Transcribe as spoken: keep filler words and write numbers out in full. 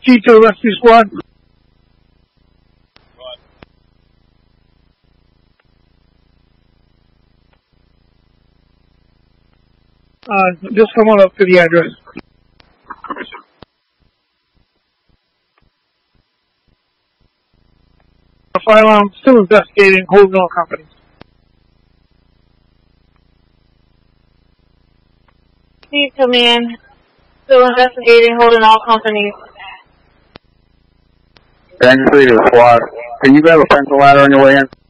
T two Rescue Squad. Uh, just come on up to the address. Fire alarm, still investigating, holding all companies. Steve Command, still investigating, holding all companies. Ranger three to SWAT. Can you grab a pencil ladder on your way in?